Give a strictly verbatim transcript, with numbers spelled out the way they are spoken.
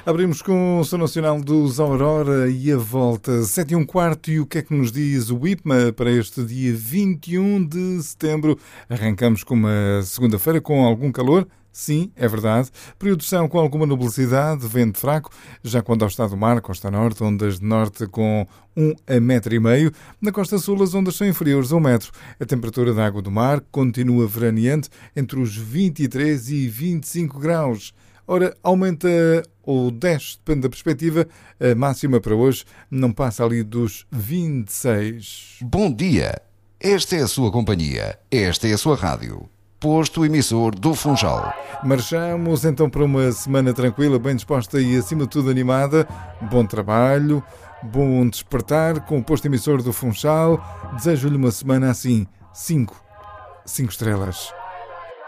Abrimos com o Som Nacional dos Aurora e a volta. Sete e um quarto, e o que é que nos diz o I P M A para este dia vinte e um de setembro? Arrancamos com uma segunda-feira com algum calor. Sim, é verdade. Períodos são com alguma nubosidade, vento fraco, já quando ao estado do mar, costa norte, ondas de norte com um a metro e meio. Na costa sul, as ondas são inferiores a um metro. A temperatura da água do mar continua veraneante entre os vinte e três e vinte e cinco graus. Ora, aumenta ou desce, depende da perspectiva. A máxima para hoje não passa ali dos vinte e seis. Bom dia. Esta é a sua companhia. Esta é a sua rádio. Posto emissor do Funchal. Marchamos então para uma semana tranquila, bem disposta e acima de tudo animada. Bom trabalho, bom despertar com o posto emissor do Funchal. Desejo-lhe uma semana assim, cinco, cinco estrelas.